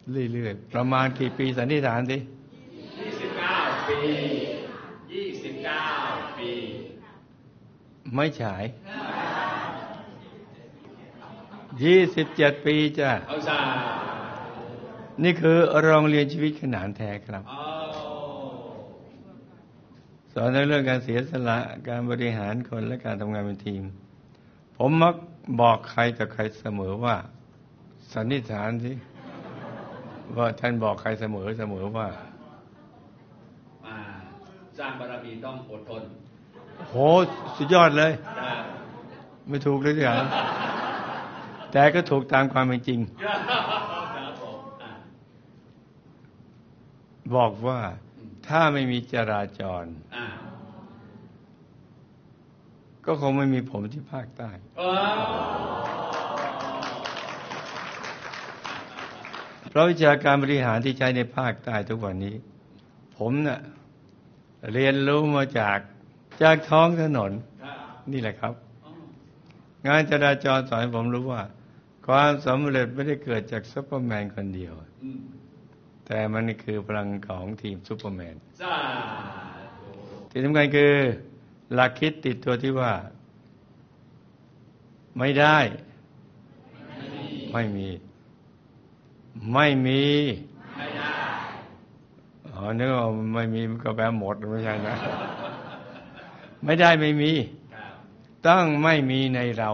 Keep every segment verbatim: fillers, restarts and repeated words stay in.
เรื่อยๆประมาณกี่ปีสันนิษฐานสิยี่สิบเก้าปียี่สิบเก้าปีไม่ฉายยี่สิบเจ็ดปีจ้ะนี่คือโรงเรียนชีวิตขนานแท้ครับสอนในเรื่องการเสียสละการบริหารคนและการทำงานเป็นทีมผมมักบอกใครต่อใครเสมอว่าสันนิษฐานสิว่าท่านบอกใครเสมอเสมอว่าสร้างบารมีต้องอดทนโหสุดยอดเลยไม่ถูกเลยสิครับแต่ก็ถูกตามความเป็นจริงบอกว่าถ้าไม่มีจราจรก็คงไม่มีผมที่ภาคใต้เพราะวิชาการบริหารที่ใช้ในภาคใต้ทุกวันนี้ผมน่ะเรียนรู้มาจากจากท้องถนนนี่แหละครับงานจราจรสอนให้ผมรู้ว่าความสำเร็จไม่ได้เกิดจากซุปเปอร์แมนคนเดียวแต่มันคือพลังของทีมซุปเปอร์แมนที่สำคัญคือหลักคิดติดตัวที่ว่าไม่ได้ไม่มีไม่มีไม่ได้อ๋อนึกว่าไม่มีมันก็แปลหมดไม่ใช่นะไม่ได้ไม่มีต้องไม่มีในเรา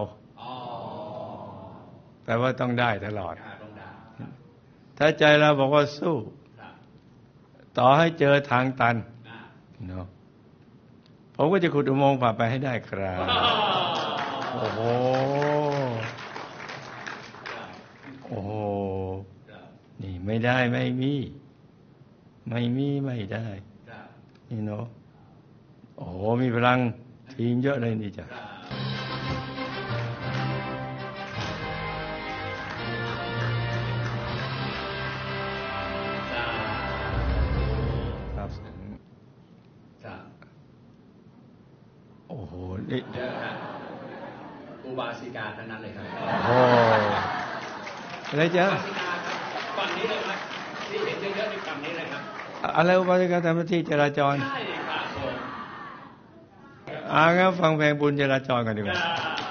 แต่ว่าต้องได้ตลอดถ้าใจเราบอกว่าสู้ต่อให้เจอทางตันเนาะผมก็จะขุดอุโมงค์ผ่านไปให้ได้ครับโอ้โหโอ้โหนี่ไม่ได้ไม่มีไม่มีไม่ได้นี่เนาะโอ้โหมีพลังทีมเยอะเลยนี่จ้ะโอ้โหนี่เยอะฮะอุบาสิกาทั้งนั้นเลยครับโอ้อะไรจ๊ะฝั่งนี้เลยครับที่เห็นเยอะๆในฝั่งนี้เลยครับอะไรอุบาสิกาทำหน้าที่จราจรใช่ครับผมอ่างั้นฟังเพลงบุญจราจรกันดีกว่า